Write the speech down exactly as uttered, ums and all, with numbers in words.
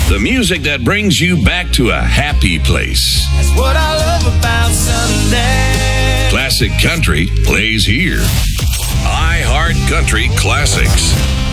The music that brings you back to a happy place. That's what I love about Sunday. Classic Country plays here. iHeart Country Classics.